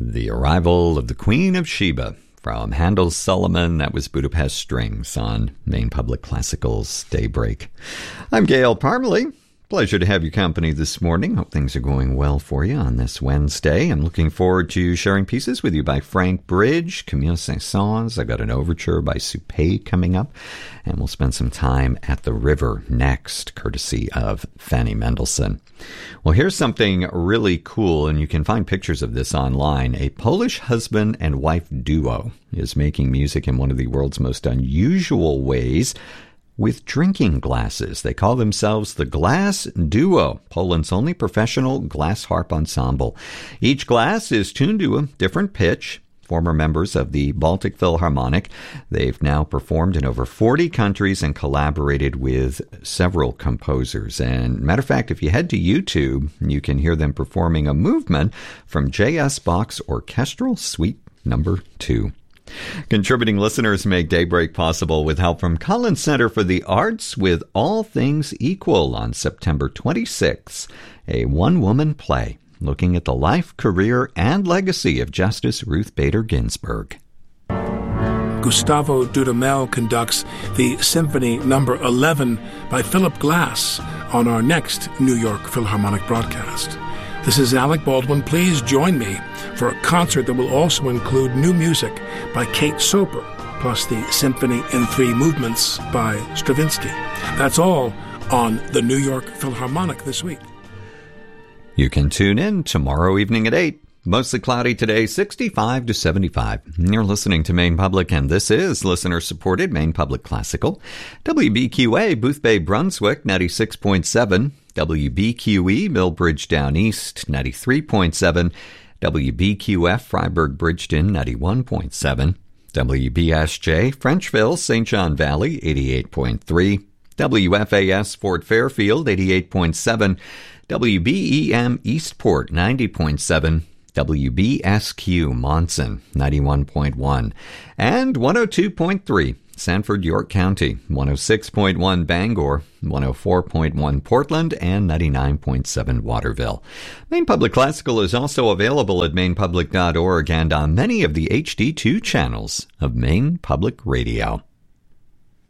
The Arrival of the Queen of Sheba from Handel's Suleiman. That was Budapest Strings on Maine Public Classical's Daybreak. I'm Gail Parmalee. Pleasure to have your company this morning. Hope things are going well for you on this Wednesday. I'm looking forward to sharing pieces with you by Frank Bridge, Camille Saint-Saëns. I've got an overture by Suppé coming up, and we'll spend some time at the river next, courtesy of Fanny Mendelssohn. Well, here's something really cool, and you can find pictures of this online. A Polish husband and wife duo is making music in one of the world's most unusual ways, with drinking glasses. They call themselves the Glass Duo, Poland's only professional glass harp ensemble. Each glass is tuned to a different pitch. Former members of the Baltic Philharmonic, they've now performed in over 40 countries and collaborated with several composers. And matter of fact, if you head to YouTube, you can hear them performing a movement from J.S. Bach's Orchestral Suite No. 2. Contributing listeners make Daybreak possible with help from Collins Center for the Arts with All Things Equal on September 26th, a one-woman play looking at the life, career, and legacy of Justice Ruth Bader Ginsburg. Gustavo Dudamel conducts the Symphony No. 11 by Philip Glass on our next New York Philharmonic broadcast. This is Alec Baldwin. Please join me for a concert that will also include new music by Kate Soper, plus the Symphony in 3 Movements by Stravinsky. That's all on the New York Philharmonic this week. You can tune in tomorrow evening at 8. Mostly cloudy today, 65 to 75. You're listening to Maine Public, and this is listener-supported Maine Public Classical. WBQA, Boothbay, Brunswick, 96.7. WBQE, Millbridge Down East, 93.7. WBQF, Freiburg Bridgeton, 91.7. WBSJ, Frenchville, St. John Valley, 88.3. WFAS, Fort Fairfield, 88.7. WBEM, Eastport, 90.7. WBSQ, Monson, 91.1. And 102.3. Sanford, York County, 106.1 Bangor, 104.1 Portland, and 99.7 Waterville. Maine Public Classical is also available at mainepublic.org and on many of the HD2 channels of Maine Public Radio.